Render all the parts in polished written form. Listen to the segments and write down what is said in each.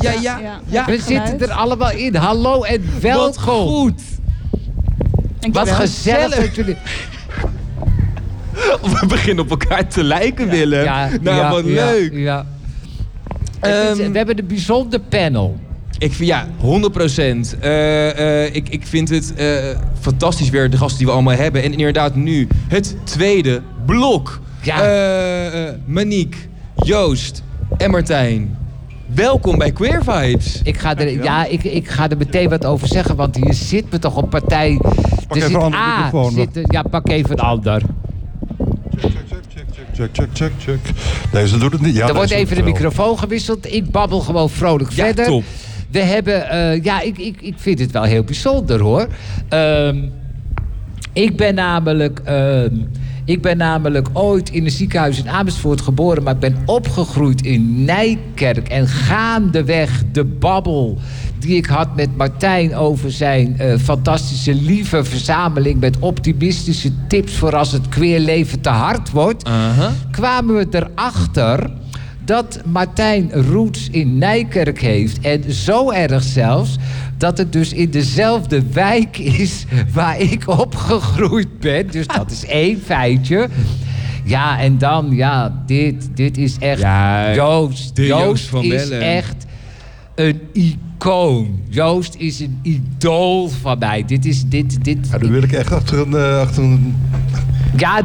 We zitten er allemaal in. Hallo en welkom. Wat goed. Wat gezellig dat jullie... We beginnen op elkaar te lijken, Willem. Wat leuk. Ja. We hebben een bijzonder panel. Ik vind, 100%. Ik vind het fantastisch weer, de gasten die we allemaal hebben. En inderdaad nu het tweede blok. Ja. Monique, Joost en Martijn. Welkom bij Queer Vibes. Ik ga er meteen wat over zeggen, want hier zit me toch op partij... Pak even een andere microfoon. Pak even een ander. Check. Deze doet het niet. Ja, er wordt even de microfoon gewisseld. Ik babbel gewoon vrolijk verder. Top. We hebben... ik vind het wel heel bijzonder, hoor. Ik ben namelijk ooit in een ziekenhuis in Amersfoort geboren... maar ik ben opgegroeid in Nijkerk. En gaandeweg de babbel die ik had met Martijn... over zijn fantastische, lieve verzameling... met optimistische tips voor als het queerleven te hard wordt... kwamen we erachter dat Martijn roots in Nijkerk heeft. En zo erg zelfs dat het dus in dezelfde wijk is waar ik opgegroeid ben. Dus dat is één feitje. Ja, en dan, dit is echt... Ja, Joost van is Wellem. echt een icoon. Joost is een idool van mij. Dit. Ja, dan wil ik echt achter een... Ja,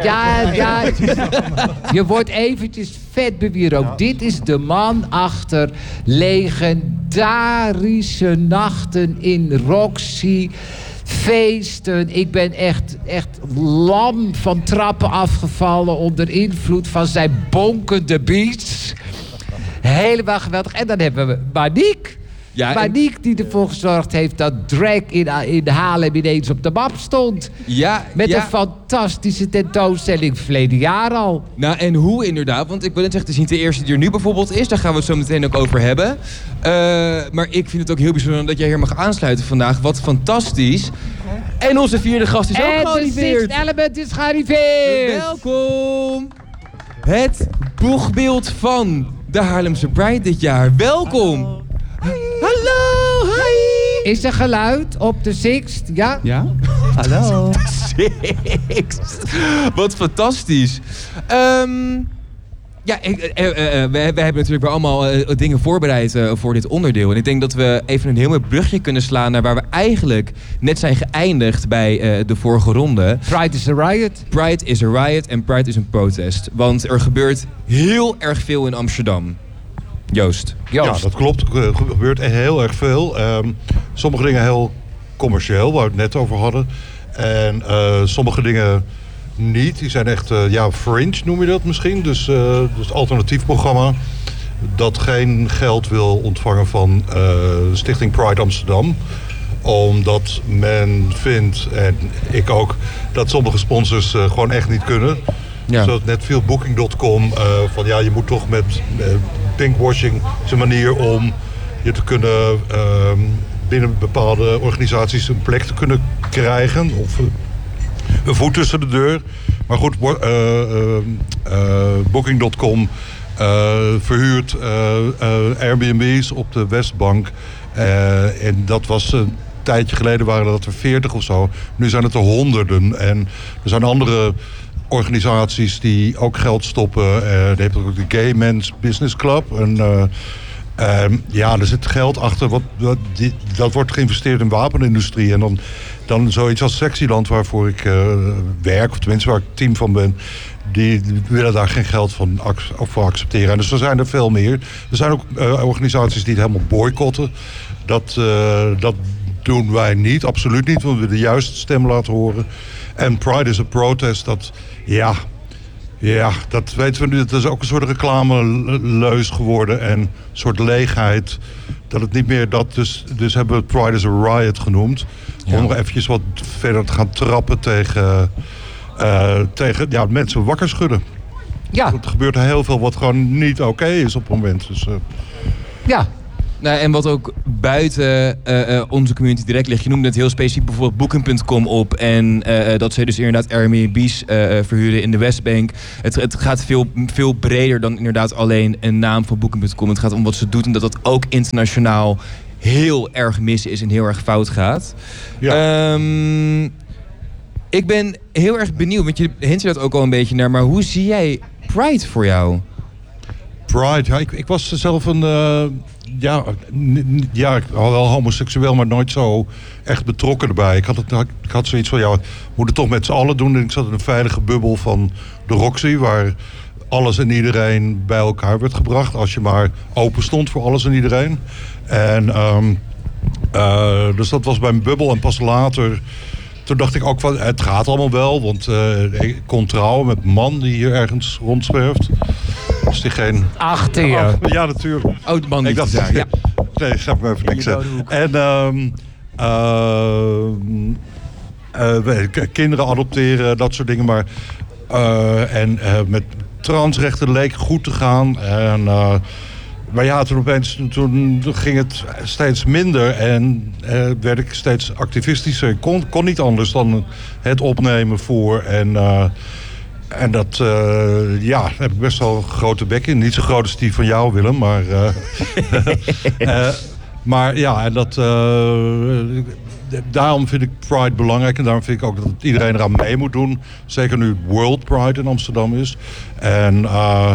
je wordt eventjes vet bewierookt. Ja. Dit is de man achter legendarische nachten in Roxy. Feesten. Ik ben echt lam van trappen afgevallen... onder invloed van zijn bonkende beats. Helemaal geweldig. En dan hebben we Monique. Ja, Monique die ervoor gezorgd heeft dat drag in Haarlem ineens op de map stond. Met een fantastische tentoonstelling verleden jaar al. Nou, en hoe inderdaad? Want ik wil net zeggen, het is niet de eerste die er nu bijvoorbeeld is. Daar gaan we het zo meteen ook over hebben. Maar ik vind het ook heel bijzonder dat jij hier mag aansluiten vandaag. Wat fantastisch. En onze vierde gast is ook gearriveerd. En de Sixth Element is gearriveerd. Welkom. Het boegbeeld van de Haarlemse Pride dit jaar. Welkom. Hallo, hi! Is er geluid op de Sixth? Ja? Ja? Hallo. Sixth. Wat fantastisch. We hebben natuurlijk weer allemaal dingen voorbereid voor dit onderdeel. En ik denk dat we even een heel mooi brugje kunnen slaan naar waar we eigenlijk net zijn geëindigd bij de vorige ronde. Pride is a riot. Pride is a riot en Pride is een protest. Want er gebeurt heel erg veel in Amsterdam. Joost. Ja, dat klopt. Er gebeurt heel erg veel. Sommige dingen heel commercieel, waar we het net over hadden. En sommige dingen niet. Die zijn echt, fringe noem je dat misschien. Dus alternatief programma dat geen geld wil ontvangen van Stichting Pride Amsterdam. Omdat men vindt, en ik ook, dat sommige sponsors gewoon echt niet kunnen. Ja. Zoals net viel Booking.com van je moet toch met pinkwashing is een manier om je te kunnen binnen bepaalde organisaties een plek te kunnen krijgen of een voet tussen de deur. Maar goed, Booking.com verhuurt Airbnb's op de Westbank en dat was een tijdje geleden waren dat er 40 of zo. Nu zijn het er honderden en er zijn andere organisaties die ook geld stoppen. Je hebt ook de Gay Men's Business Club. En er zit geld achter. Dat wordt geïnvesteerd in wapenindustrie. En dan zoiets als Sexyland, waarvoor ik werk, of tenminste waar ik team van ben, die willen daar geen geld voor accepteren. En dus er zijn er veel meer. Er zijn ook organisaties die het helemaal boycotten. Dat doen wij niet, absoluut niet. Want we willen de juiste stem laten horen. En Pride is a protest, dat weten we nu. Het is ook een soort reclameleus geworden en een soort leegheid. Dat het niet meer dat, dus hebben we het Pride is a riot genoemd. Om nog eventjes wat verder te gaan trappen tegen mensen wakker schudden. Ja. Er gebeurt heel veel wat gewoon niet oké is op het moment. Dus, Nou, en wat ook buiten onze community direct ligt. Je noemde het heel specifiek bijvoorbeeld Booking.com op. En dat zij dus inderdaad Airbnb's verhuren in de Westbank. Het gaat veel breder dan inderdaad alleen een naam van Booking.com. Het gaat om wat ze doet en dat ook internationaal heel erg mis is en heel erg fout gaat. Ja. Ik ben heel erg benieuwd, want je hint je dat ook al een beetje naar, maar hoe zie jij Pride voor jou? Pride, ja, ik was zelf een... ik was wel homoseksueel, maar nooit zo echt betrokken erbij. Ik had zoiets van, we moeten het toch met z'n allen doen. En ik zat in een veilige bubbel van de Roxy, waar alles en iedereen bij elkaar werd gebracht. Als je maar open stond voor alles en iedereen. En dus dat was mijn bubbel. En pas later, toen dacht ik ook van, het gaat allemaal wel. Want ik kon trouwen met een man die hier ergens rondzwerft. Is die geen... Achter je. Ja, natuurlijk. Oh, de man ik dacht, ja. Nee, ik ga maar even niks zeggen. En kinderen adopteren, dat soort dingen. Maar met transrechten leek goed te gaan. En, maar ja, toen ging het steeds minder en werd ik steeds activistischer. Ik kon niet anders dan het opnemen voor. En dat, daar heb ik best wel een grote bek in. Niet zo groot als die van jou, Willem, maar... maar ja, en dat... daarom vind ik Pride belangrijk. En daarom vind ik ook dat iedereen eraan mee moet doen. Zeker nu World Pride in Amsterdam is. En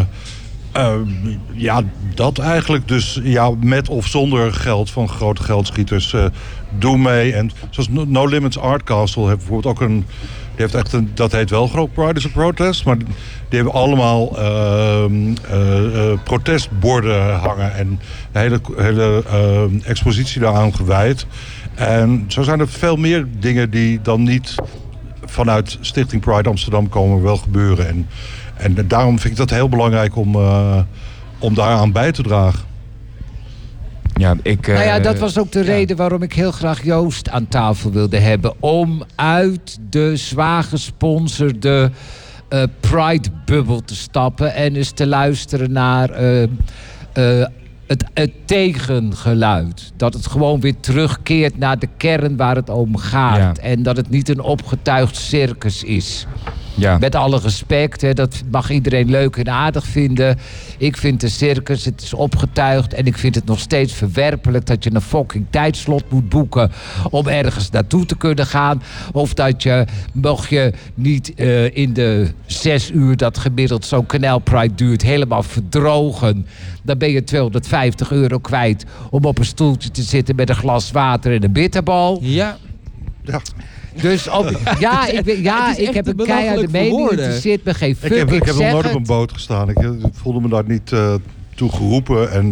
dat eigenlijk dus... Ja, met of zonder geld van grote geldschieters. Doe mee. En zoals No Limits Art Castle heeft bijvoorbeeld ook een... Die heeft echt dat heet wel groot Pride is a Protest. Maar die hebben allemaal protestborden hangen. En een hele expositie daaraan gewijd. En zo zijn er veel meer dingen die dan niet vanuit Stichting Pride Amsterdam komen wel gebeuren. En daarom vind ik dat heel belangrijk om daaraan bij te dragen. Ja, dat was ook de reden waarom ik heel graag Joost aan tafel wilde hebben. Om uit de zwaar gesponsorde Pride-bubbel te stappen en eens te luisteren naar het tegengeluid. Dat het gewoon weer terugkeert naar de kern waar het om gaat. Ja. En dat het niet een opgetuigd circus is. Ja. Met alle respect, dat mag iedereen leuk en aardig vinden. Ik vind de circus, het is opgetuigd. En ik vind het nog steeds verwerpelijk dat je een fucking tijdslot moet boeken om ergens naartoe te kunnen gaan. Of dat je, mocht je niet in de 6 uur dat gemiddeld zo'n Canal Pride duurt, helemaal verdrogen. Dan ben je €250 kwijt om op een stoeltje te zitten met een glas water en een bitterbal. Ja. Dus ik heb een keiharde mening. Het interesseert me geen fuck. Ik heb nog nooit op een boot gestaan. Ik voelde me daar niet toe geroepen. En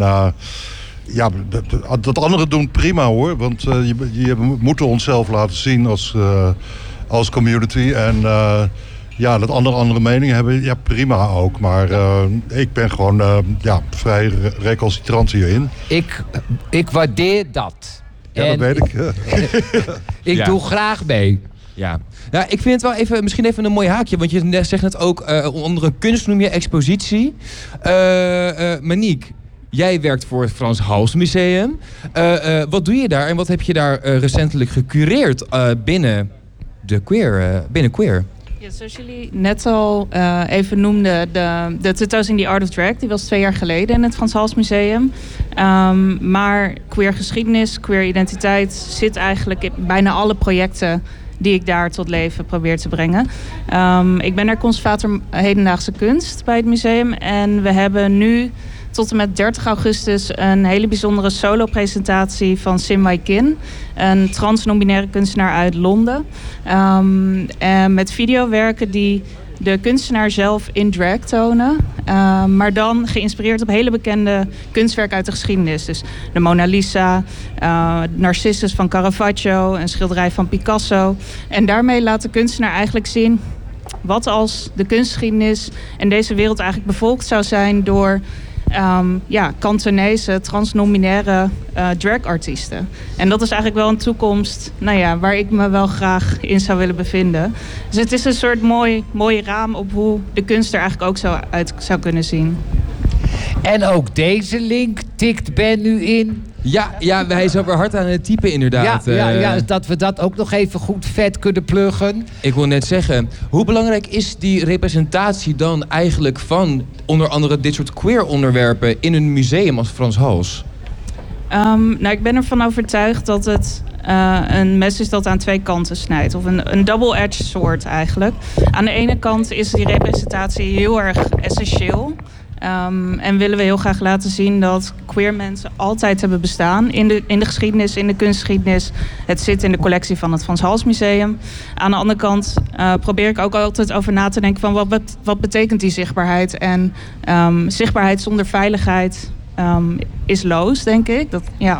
dat anderen doen prima hoor. Want we moeten onszelf laten zien als community. En dat andere meningen hebben, ja prima ook. Maar ik ben gewoon vrij recalcitrant hierin. Ik waardeer dat. Ja, dat weet ik. Ik doe graag mee. Ja. Nou, ik vind het wel misschien even een mooi haakje. Want je zegt net ook, onder een kunst noem je expositie. Maniek, jij werkt voor het Frans Hals Museum. Wat doe je daar en wat heb je daar recentelijk gecureerd binnen Queer? Ja, zoals jullie net al even noemden, de tentoonstelling The Art of Drag, die was 2 jaar geleden in het Frans Hals Museum. Maar queer geschiedenis, queer identiteit zit eigenlijk in bijna alle projecten die ik daar tot leven probeer te brengen. Ik ben er conservator hedendaagse kunst bij het museum en we hebben nu tot en met 30 augustus een hele bijzondere solo-presentatie van Sim Wai Kin, een trans-non-binaire kunstenaar uit Londen. En met videowerken die de kunstenaar zelf in drag tonen, maar dan geïnspireerd op hele bekende kunstwerken uit de geschiedenis. Dus de Mona Lisa, Narcissus van Caravaggio, een schilderij van Picasso. En daarmee laat de kunstenaar eigenlijk zien wat als de kunstgeschiedenis en deze wereld eigenlijk bevolkt zou zijn door Kantonese, trans-non-binaire dragartiesten. En dat is eigenlijk wel een toekomst waar ik me wel graag in zou willen bevinden. Dus het is een soort mooi raam op hoe de kunst er eigenlijk ook uit zou kunnen zien. En ook deze link tikt Ben nu in. Ja, hij is ook weer hard aan het typen inderdaad. Ja, dat we dat ook nog even goed vet kunnen pluggen. Ik wil net zeggen, hoe belangrijk is die representatie dan eigenlijk van onder andere dit soort queer onderwerpen in een museum als Frans Hals? Nou, ik ben ervan overtuigd dat het een mes is dat aan twee kanten snijdt. Of een double-edged sword eigenlijk. Aan de ene kant is die representatie heel erg essentieel. En willen we heel graag laten zien dat queer mensen altijd hebben bestaan in de geschiedenis, in de kunstgeschiedenis. Het zit in de collectie van het Frans Hals Museum. Aan de andere kant probeer ik ook altijd over na te denken van wat betekent die zichtbaarheid. En zichtbaarheid zonder veiligheid is loos, denk ik.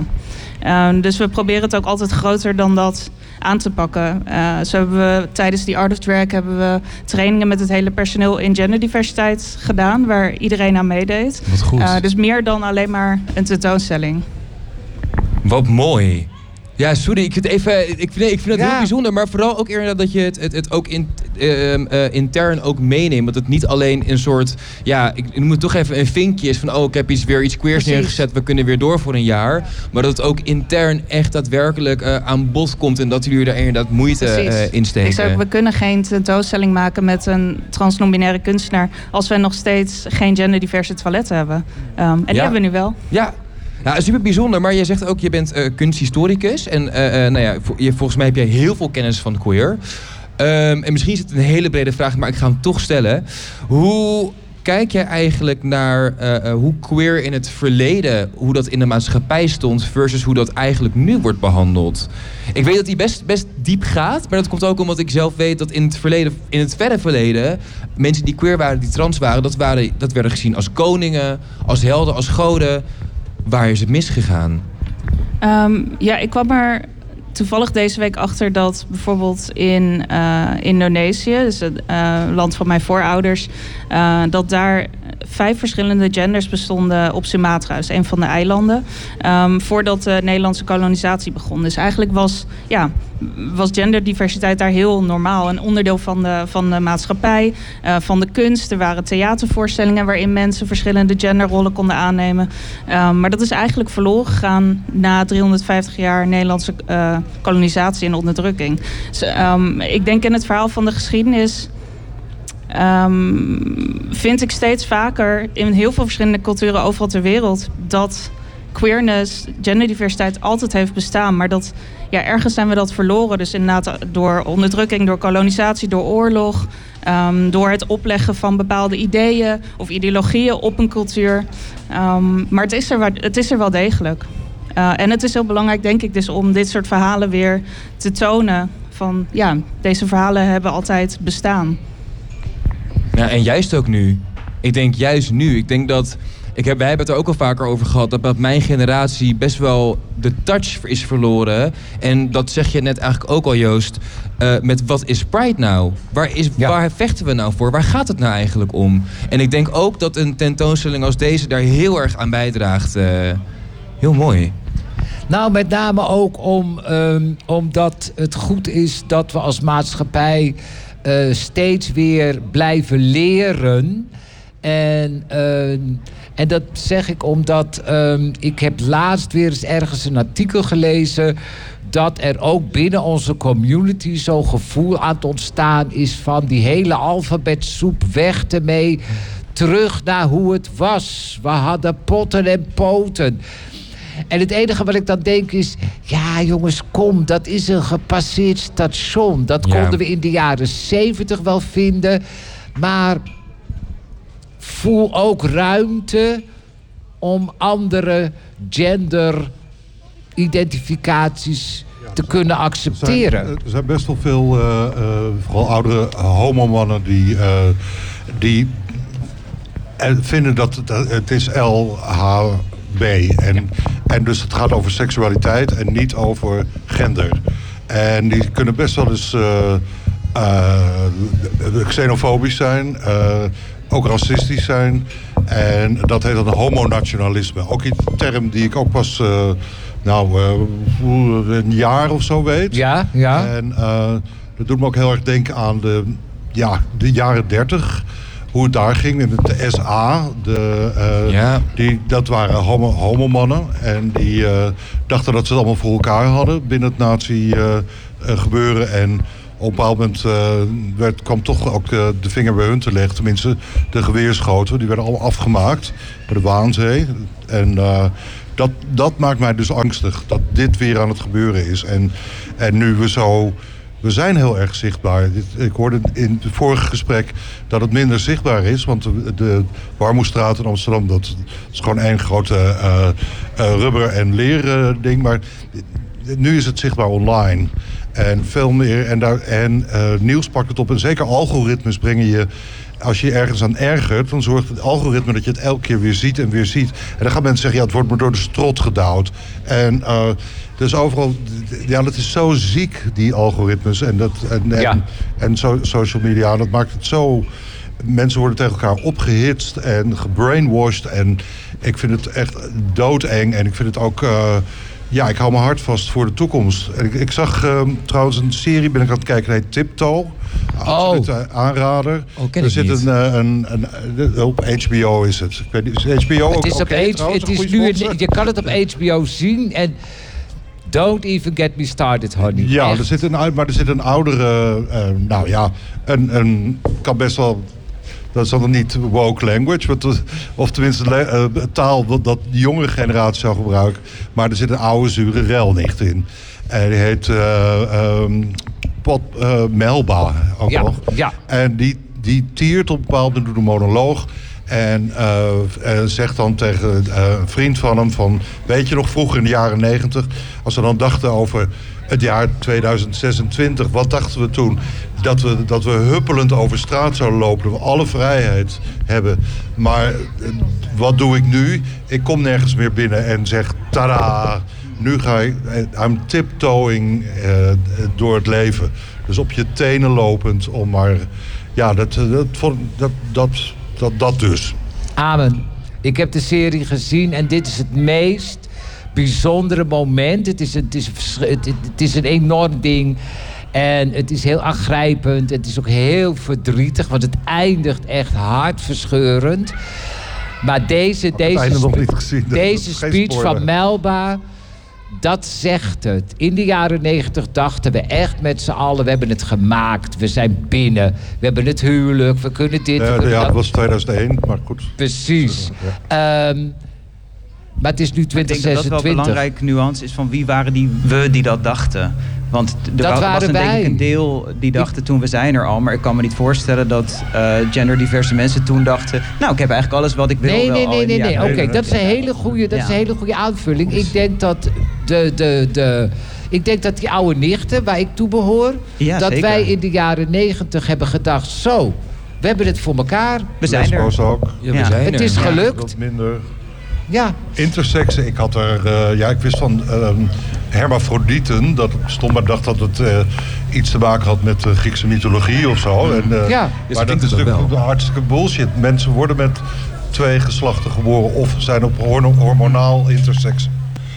Dus we proberen het ook altijd groter dan dat aan te pakken. Zo hebben we tijdens die Art of Drag trainingen met het hele personeel in genderdiversiteit gedaan, waar iedereen aan meedeed. Wat goed. Dus meer dan alleen maar een tentoonstelling. Wat mooi. Ja, sorry, ik vind het heel bijzonder, maar vooral ook inderdaad dat je het ook intern ook meeneemt. Dat het niet alleen een soort, ik noem het toch even een vinkje is van, ik heb weer iets queers neergezet, we kunnen weer door voor een jaar. Maar dat het ook intern echt daadwerkelijk aan bod komt en dat jullie daar inderdaad moeite in steken. Ik zeg, we kunnen geen tentoonstelling maken met een transnominaire kunstenaar als wij nog steeds geen genderdiverse toiletten hebben. En die hebben we nu wel. Ja. Nou, super bijzonder, maar jij zegt ook, je bent kunsthistoricus. En volgens mij heb jij heel veel kennis van queer. En misschien is het een hele brede vraag, maar ik ga hem toch stellen. Hoe kijk jij eigenlijk naar hoe queer in het verleden, hoe dat in de maatschappij stond, versus hoe dat eigenlijk nu wordt behandeld? Ik weet dat die best diep gaat, maar dat komt ook omdat ik zelf weet dat in het verre verleden, mensen die queer waren, die trans waren, dat werden gezien als koningen, als helden, als goden. Waar is het misgegaan? Ik kwam er toevallig deze week achter dat bijvoorbeeld in Indonesië, dus het land van mijn voorouders, dat daar 5 verschillende genders bestonden op Sumatra, dus een van de eilanden, voordat de Nederlandse kolonisatie begon. Dus eigenlijk was genderdiversiteit daar heel normaal. Een onderdeel van de maatschappij, van de kunst. Er waren theatervoorstellingen waarin mensen verschillende genderrollen konden aannemen. Maar dat is eigenlijk verloren gegaan na 350 jaar Nederlandse kolonisatie en onderdrukking. Dus, ik denk in het verhaal van de geschiedenis vind ik steeds vaker in heel veel verschillende culturen overal ter wereld dat queerness, genderdiversiteit altijd heeft bestaan. Maar dat ergens zijn we dat verloren. Dus inderdaad door onderdrukking, door kolonisatie, door oorlog, door het opleggen van bepaalde ideeën of ideologieën op een cultuur. Maar het is er wel degelijk. En het is heel belangrijk, denk ik, dus om dit soort verhalen weer te tonen. Van deze verhalen hebben altijd bestaan. Ja, en juist ook nu. Ik denk juist nu. Ik denk dat wij hebben het er ook al vaker over gehad, dat mijn generatie best wel de touch is verloren. En dat zeg je net eigenlijk ook al, Joost. Met wat is Pride nou? Waar vechten we nou voor? Waar gaat het nou eigenlijk om? En ik denk ook dat een tentoonstelling als deze daar heel erg aan bijdraagt. Heel mooi. Nou, met name ook omdat het goed is dat we als maatschappij steeds weer blijven leren. En dat zeg ik omdat ik heb laatst weer eens ergens een artikel gelezen dat er ook binnen onze community zo'n gevoel aan het ontstaan is van die hele alfabetsoep weg ermee, terug naar hoe het was. We hadden potten en poten. En het enige wat ik dan denk is, ja jongens, kom, dat is een gepasseerd station. Dat konden we in de jaren 70 wel vinden, maar voel ook ruimte om andere genderidentificaties te kunnen accepteren. Er zijn best wel veel, vooral oudere homomannen die vinden dat het is LHB. En dus het gaat over seksualiteit en niet over gender. En die kunnen best wel eens xenofobisch zijn, ook racistisch zijn. En dat heet dan homonationalisme. Ook een term die ik ook pas een jaar of zo weet. Ja. En dat doet me ook heel erg denken aan de jaren 30. hoe het daar ging. En de SA, dat waren homomannen. En die dachten dat ze het allemaal voor elkaar hadden binnen het nazi-gebeuren. En op een bepaald moment kwam toch ook de vinger bij hun te leggen. Tenminste, de geweerschoten. Die werden allemaal afgemaakt bij de Waanzee. En dat maakt mij dus angstig. Dat dit weer aan het gebeuren is. En nu we zijn heel erg zichtbaar. Ik hoorde in het vorige gesprek dat het minder zichtbaar is. Want de Warmoestraat in Amsterdam, dat is gewoon één grote rubber- en leren ding. Maar nu is het zichtbaar online. En veel meer. En nieuws pakt het op. En zeker algoritmes brengen je. Als je ergens aan ergert, dan zorgt het algoritme dat je het elke keer weer ziet en weer ziet. En dan gaan mensen zeggen, ja, het wordt me door de strot gedouwd. En dus overal, ja, dat is zo ziek, die algoritmes. En social media, dat maakt het zo. Mensen worden tegen elkaar opgehitst en gebrainwashed. En ik vind het echt doodeng. En ik vind het ook. Ja, ik hou mijn hart vast voor de toekomst. Ik zag trouwens een serie, ben ik aan het kijken, die heet Tiptoe. Absoluut aanrader. Er zit op HBO is het. Ik weet niet, is HBO ook je kan het op HBO zien en don't even get me started, honey. Ja, er zit een oudere, kan best wel. Dat is dan niet woke language, of tenminste taal dat de jongere generatie zou gebruiken. Maar er zit een oude, zure relnicht in. En die heet Melba ook nog. Ja. En die tiert op een bepaald moment, doet een monoloog. En zegt dan tegen een vriend van hem van, weet je nog vroeger in de jaren 90, als we dan dachten over het jaar 2026, wat dachten we toen? Dat we huppelend over straat zouden lopen, dat we alle vrijheid hebben. Maar wat doe ik nu? Ik kom nergens meer binnen en zeg, tada, nu ga ik, I'm tiptoeing door het leven. Dus op je tenen lopend om maar, ja, dat dus. Amen. Ik heb de serie gezien en dit is het meest bijzondere moment. Het is een enorm ding. En het is heel aangrijpend. Het is ook heel verdrietig, want het eindigt echt hartverscheurend. Maar deze speech van Melba, dat zegt het. In de jaren 90 dachten we echt met z'n allen, we hebben het gemaakt. We zijn binnen. We hebben het huwelijk. We kunnen dit. Dat was 2001, maar goed. Precies. Ja. Maar het is nu 2026. Ik denk dat wel een belangrijke nuance is van wie waren die dat dachten. Want er was denk ik een deel die dachten toen we zijn er al. Maar ik kan me niet voorstellen dat genderdiverse mensen toen dachten, nou, ik heb eigenlijk alles wat ik wil. Nee. Oké, dat is een hele goede aanvulling. Ik denk dat ik denk dat die oude nichten, waar ik toe behoor, dat zeker. Wij in de jaren 90 hebben gedacht, zo, we hebben het voor elkaar. We zijn er. Ook. Ja, we zijn het is gelukt. Wat minder. Ja. Interseksen, ik had ik wist van hermafrodieten, dat het stond, maar dacht dat het iets te maken had met Griekse mythologie of zo. En, maar dat is natuurlijk hartstikke bullshit. Mensen worden met 2 geslachten geboren of zijn op hormonaal interseksen.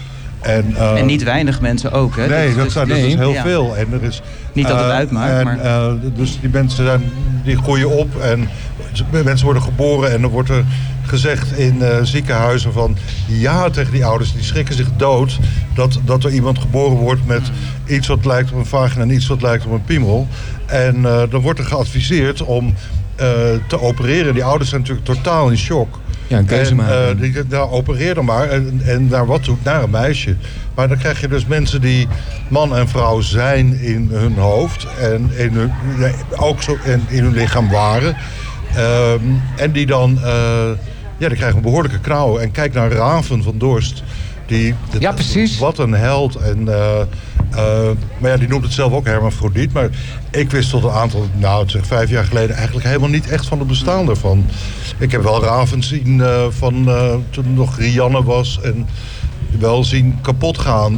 En niet weinig mensen ook, hè? Nee, dat zijn dus heel veel. En er is, niet dat het uitmaakt, maar. Dus die mensen die groeien op en mensen worden geboren en dan wordt er gezegd in ziekenhuizen van ja tegen die ouders, die schrikken zich dood dat er iemand geboren wordt met iets wat lijkt op een vagina en iets wat lijkt op een piemel. En dan wordt er geadviseerd om te opereren. Die ouders zijn natuurlijk totaal in shock. Ja, een keuze maken. Opereer dan maar. En naar wat toe? Naar een meisje. Maar dan krijg je dus mensen die man en vrouw zijn in hun hoofd. En ook zo in hun lichaam waren. En die dan die krijgen een behoorlijke knauw. En kijk naar Raven van Dorst. Ja, precies. Wat een held. En, maar ja, die noemt het zelf ook hermafrodiet. Maar ik wist tot een aantal, 5 jaar geleden eigenlijk helemaal niet echt van het bestaan daarvan. Ik heb wel Raven zien van toen nog Rianne was. En wel zien kapot gaan.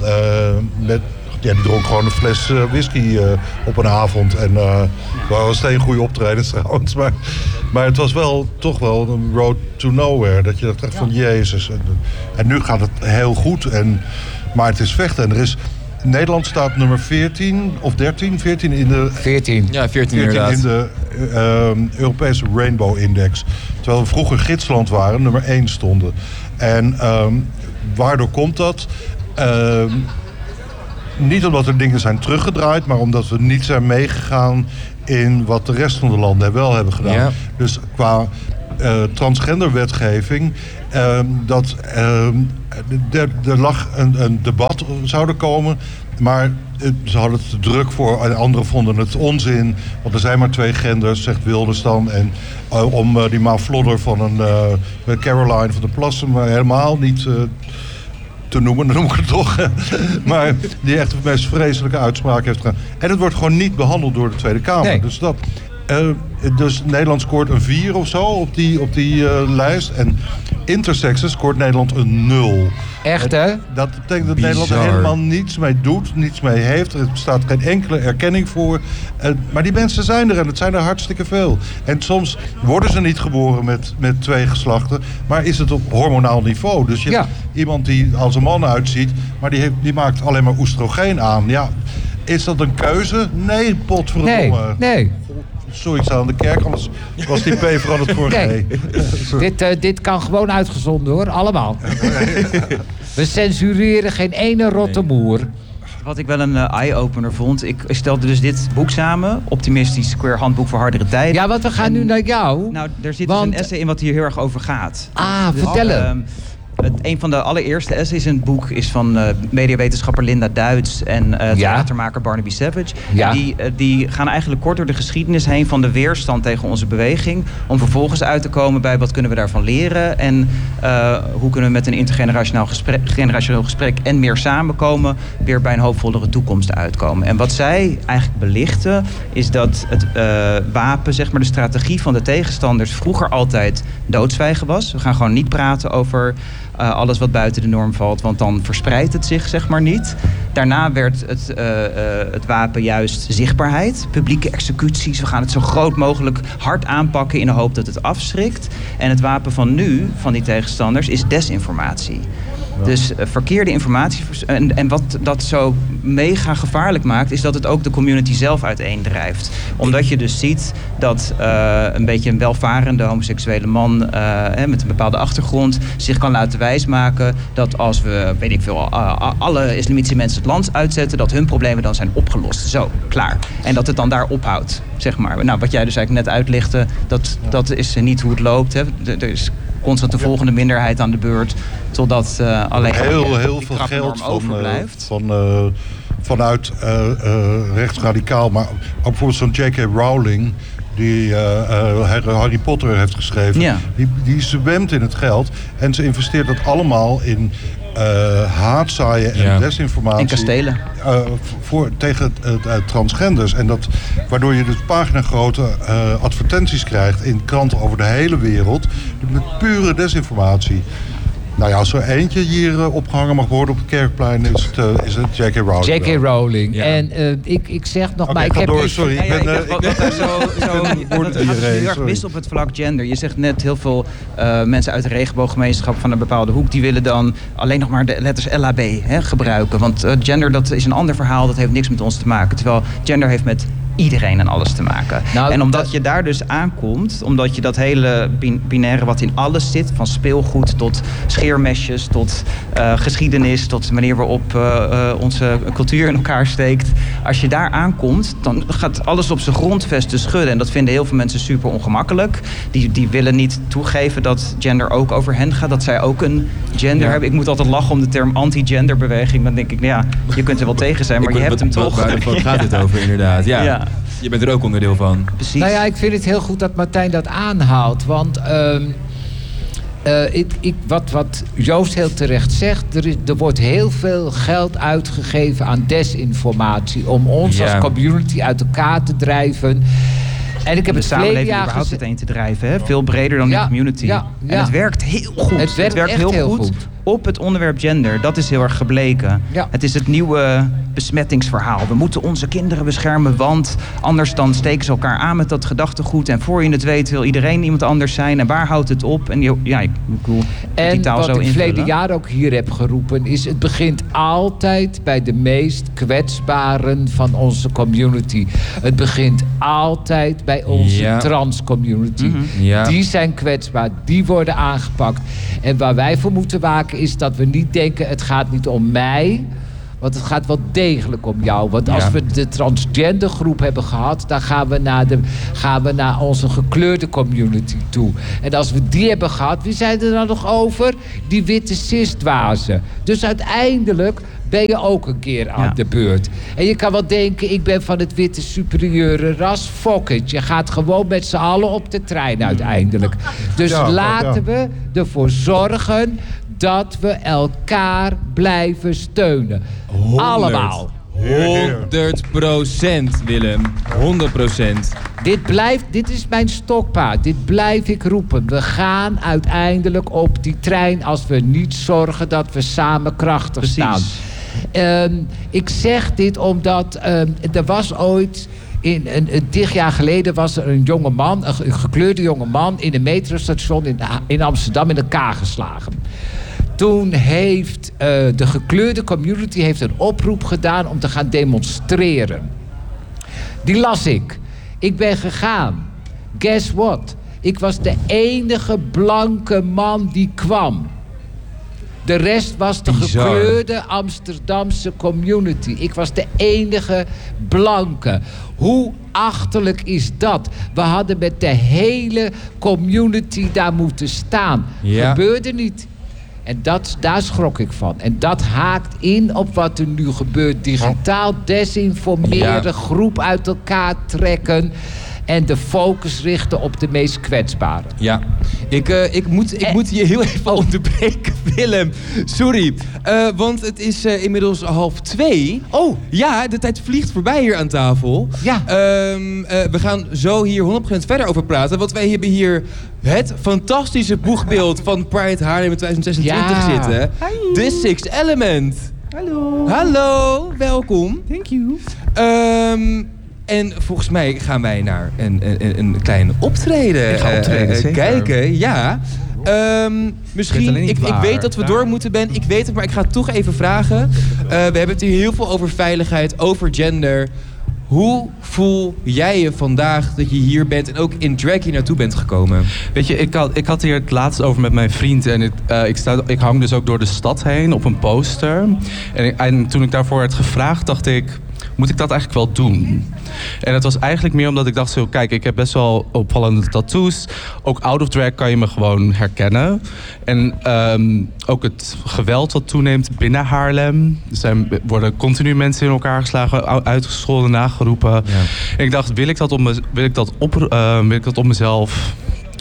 Die dronk gewoon een fles whisky op een avond. En was geen goede optredens trouwens. Maar het was toch wel een road to nowhere. Dat je dacht van Jezus. En nu gaat het heel goed. Maar het is vechten. En er is Nederland staat nummer 14 of 13, 14 in de... 14. Ja, 14 inderdaad. in de Europese Rainbow Index. Terwijl we vroeger gidsland waren, nummer 1 stonden. En waardoor komt dat? Niet omdat er dingen zijn teruggedraaid, maar omdat we niet zijn meegegaan in wat de rest van de landen wel hebben gedaan. Ja. Dus qua transgenderwetgeving, er lag een debat zouden komen, maar ze hadden het te druk voor en anderen vonden het onzin. Want er zijn maar 2 genders, zegt Wilders dan. En om die Maaflodder van een Caroline van der Plassen maar helemaal niet te noemen, dan noem ik het toch. Maar die echt de meest vreselijke uitspraak heeft gedaan. En het wordt gewoon niet behandeld door de Tweede Kamer. Nee. Dus Nederland scoort een 4 of zo op die lijst. En intersexen scoort Nederland een 0. Echt, hè? Dat betekent dat Nederland er helemaal niets mee doet, niets mee heeft. Er bestaat geen enkele erkenning voor. Maar die mensen zijn er en het zijn er hartstikke veel. En soms worden ze niet geboren met 2 geslachten, maar is het op hormonaal niveau. Dus je hebt iemand die als een man uitziet, maar die maakt alleen maar oestrogeen aan. Ja, is dat een keuze? Nee, potverdomme. Nee. Sorry, ik sta aan de kerk, anders was die P veranderd voor een G. Dit kan gewoon uitgezonden hoor, allemaal. We censureren geen ene rotte moer. Wat ik wel een eye-opener vond, ik stelde dus dit boek samen, Optimistisch Queer Handboek voor Hardere Tijden. Ja, want we gaan nu naar jou. Nou, er zit dus een essay in wat hier heel erg over gaat. Dus, vertellen. Een van de allereerste essays in het boek is van mediawetenschapper Linda Duits en theatermaker Barnaby Savage. Ja. Die gaan eigenlijk kort door de geschiedenis heen van de weerstand tegen onze beweging, om vervolgens uit te komen bij wat kunnen we daarvan leren en hoe kunnen we met een intergenerationeel gesprek en meer samenkomen weer bij een hoopvollere toekomst uitkomen. En wat zij eigenlijk belichten is dat het wapen, zeg maar de strategie van de tegenstanders vroeger altijd doodzwijgen was. We gaan gewoon niet praten over alles wat buiten de norm valt, want dan verspreidt het zich, zeg maar, niet. Daarna werd het wapen juist zichtbaarheid, publieke executies. We gaan het zo groot mogelijk hard aanpakken in de hoop dat het afschrikt. En het wapen van nu, van die tegenstanders, is desinformatie. Ja. Dus verkeerde informatie. En wat dat zo mega gevaarlijk maakt, is dat het ook de community zelf uiteendrijft. Omdat je dus ziet dat een beetje een welvarende homoseksuele man met een bepaalde achtergrond zich kan laten wijsmaken dat als we, weet ik veel, alle islamitische mensen het land uitzetten, dat hun problemen dan zijn opgelost. Zo, klaar. En dat het dan daar ophoudt, zeg maar. Nou, wat jij dus eigenlijk net uitlichtte, dat is niet hoe het loopt. Hè. Er is constant de volgende minderheid aan de beurt, totdat alleen heel veel geld overblijft. Vanuit rechtsradicaal, maar ook bijvoorbeeld zo'n J.K. Rowling, die Harry Potter heeft geschreven. Ja. Die zwemt in het geld en ze investeert dat allemaal in haatzaaien en desinformatie. En kastelen. Tegen transgenders. En waardoor je dus paginagrote advertenties krijgt in kranten over de hele wereld met pure desinformatie. Nou ja, als er eentje hier opgehangen mag worden op het Kerkplein, is het J.K. Rowling. J.K. Rowling. Ja. En ik zeg nog maar... Sorry. Het heel erg mis op het vlak gender. Je zegt net heel veel mensen uit de regenbooggemeenschap van een bepaalde hoek, die willen dan alleen nog maar de letters LHB gebruiken. Want gender, dat is een ander verhaal, dat heeft niks met ons te maken. Terwijl gender heeft met iedereen en alles te maken. Nou, en omdat je daar dus aankomt, omdat je dat hele binaire wat in alles zit, van speelgoed tot scheermesjes, tot geschiedenis, tot de manier waarop onze cultuur in elkaar steekt. Als je daar aankomt, dan gaat alles op zijn grondvesten schudden. En dat vinden heel veel mensen super ongemakkelijk. Die willen niet toegeven dat gender ook over hen gaat, dat zij ook een gender hebben. Ik moet altijd lachen om de term anti-genderbeweging. Dan denk ik, je kunt er wel tegen zijn, maar je hebt hem toch. Waar gaat dit over, inderdaad? Ja. Je bent er ook onderdeel van. Precies. Nou ja, ik vind het heel goed dat Martijn dat aanhaalt. Want wat Joost heel terecht zegt, er wordt heel veel geld uitgegeven aan desinformatie om ons als community uit elkaar te drijven. En ik heb het verleden jaar überhaupt uiteen te drijven, hè? Veel breder dan die community. Ja. En het werkt heel goed. Het werkt heel goed. Op het onderwerp gender, dat is heel erg gebleken. Ja. Het is het nieuwe besmettingsverhaal. We moeten onze kinderen beschermen, want anders dan steken ze elkaar aan met dat gedachtegoed. En voor je het weet wil iedereen iemand anders zijn. En waar houdt het op? En ja, ik bedoel, en die taal wat zo ik invullen. verleden jaar ook hier heb geroepen is, het begint altijd bij de meest kwetsbaren van onze community. Het begint altijd bij onze trans community. Ja. Die zijn kwetsbaar, die worden aangepakt. En waar wij voor moeten waken is dat we niet denken, het gaat niet om mij, want het gaat wel degelijk om jou. Want als we de transgender groep hebben gehad, dan gaan we naar onze gekleurde community toe. En als we die hebben gehad, wie zijn er dan nog over? Die witte cis-dwazen. Dus uiteindelijk ben je ook een keer aan de beurt. En je kan wel denken, ik ben van het witte superieure ras. Fuck it. Je gaat gewoon met z'n allen op de trein uiteindelijk. Dus laten we ervoor zorgen dat we elkaar blijven steunen. 100. Allemaal. 100%, Willem. 100%. Dit is mijn stokpaard. Dit blijf ik roepen. We gaan uiteindelijk op die trein als we niet zorgen dat we samen krachtig staan. Ik zeg dit omdat er was ooit, een 10 jaar geleden was er een jonge man, een gekleurde jonge man in een metrostation in Amsterdam in elkaar geslagen. Toen heeft de gekleurde community heeft een oproep gedaan om te gaan demonstreren. Die las ik. Ik ben gegaan. Guess what? Ik was de enige blanke man die kwam. De rest was de gekleurde Amsterdamse community. Ik was de enige blanke. Hoe achterlijk is dat? We hadden met de hele community daar moeten staan. Gebeurde niet. En daar schrok ik van. En dat haakt in op wat er nu gebeurt. Digitaal desinformeren, groep uit elkaar trekken en de focus richten op de meest kwetsbaren. Ja, ik moet je heel even onderbreken, Willem. Sorry, want het is inmiddels 1:30. Oh! Ja, de tijd vliegt voorbij hier aan tafel. Ja. We gaan zo hier 100% verder over praten. Want wij hebben hier het fantastische boegbeeld van Pride Haarlem in 2026 zitten. Hi. The Sixth Element. Hallo. Hallo, welkom. Thank you. En volgens mij gaan wij naar een klein optreden, kijken. Ja. Misschien, ik weet dat we door moeten, Ben. Ik weet het, maar ik ga het toch even vragen. We hebben het hier heel veel over veiligheid, over gender. Hoe voel jij je vandaag dat je hier bent en ook in drag hier naartoe bent gekomen? Weet je, ik had hier het laatst over met mijn vriend. En ik hang dus ook door de stad heen op een poster. En toen ik daarvoor werd gevraagd, dacht ik, moet ik dat eigenlijk wel doen? En het was eigenlijk meer omdat ik dacht zo, kijk, ik heb best wel opvallende tattoos. Ook out of drag kan je me gewoon herkennen. En ook het geweld wat toeneemt binnen Haarlem. Er worden continu mensen in elkaar geslagen, uitgescholden, nageroepen. Ja. En ik dacht, wil ik dat op mezelf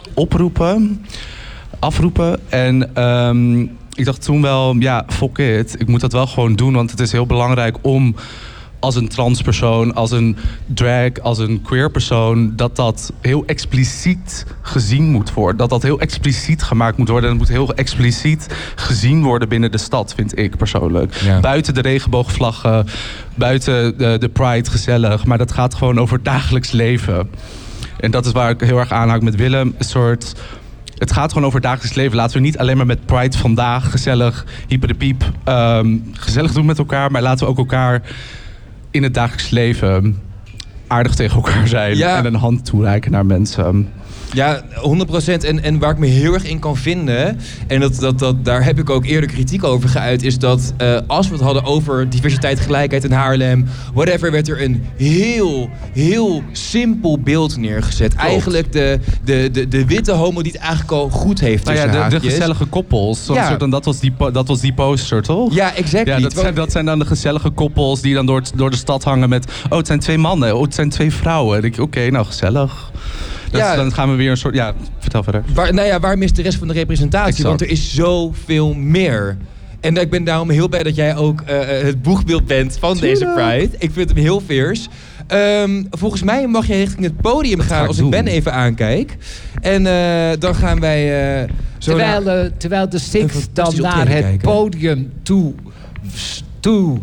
afroepen? En ik dacht toen wel, ja, fuck it. Ik moet dat wel gewoon doen, want het is heel belangrijk om als een transpersoon, als een drag, als een queer persoon, dat heel expliciet gezien moet worden. Dat heel expliciet gemaakt moet worden. En het moet heel expliciet gezien worden binnen de stad, vind ik persoonlijk. Ja. Buiten de regenboogvlaggen, buiten de Pride gezellig. Maar dat gaat gewoon over dagelijks leven. En dat is waar ik heel erg aanhaak met Willem. Het gaat gewoon over dagelijks leven. Laten we niet alleen maar met Pride vandaag gezellig, hyper de piep, gezellig doen met elkaar. Maar laten we ook elkaar in het dagelijks leven aardig tegen elkaar zijn. Ja. En een hand toereiken naar mensen. Ja, 100%. En waar ik me heel erg in kan vinden, en daar heb ik ook eerder kritiek over geuit, is dat als we het hadden over diversiteit, gelijkheid in Haarlem, whatever, werd er een heel simpel beeld neergezet. Klopt. Eigenlijk de witte homo die het eigenlijk al goed heeft tussen haakjes. De gezellige koppels. Ja. Dat was die poster, toch? Ja, exact. Ja, dat zijn dan de gezellige koppels die dan door de stad hangen met, oh, het zijn 2 mannen, oh, het zijn 2 vrouwen. Dan denk ik, oké, nou gezellig. Dan gaan we weer een soort... Ja, vertel verder. Waar mist de rest van de representatie? Exact. Want er is zoveel meer. En ik ben daarom heel blij dat jij ook het boegbeeld bent van deze Pride. Ik vind hem heel fierce. Volgens mij mag je richting het podium gaan als ik Ben even aankijk. En dan gaan wij... Terwijl de Sixth dan naar het podium toe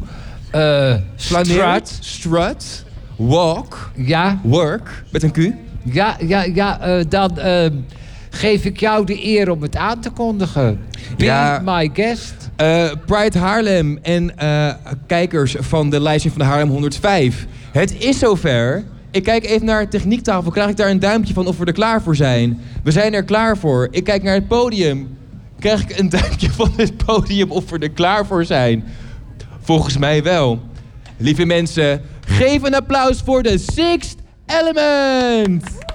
Strut. Walk. Ja. Work. Met een Q. Dan geef ik jou de eer om het aan te kondigen. Be my guest. Pride Haarlem en kijkers van de livestream van de Haarlem 105. Het is zover. Ik kijk even naar de techniektafel. Krijg ik daar een duimpje van of we er klaar voor zijn? We zijn er klaar voor. Ik kijk naar het podium. Krijg ik een duimpje van het podium of we er klaar voor zijn? Volgens mij wel. Lieve mensen, geef een applaus voor de Sixth Element!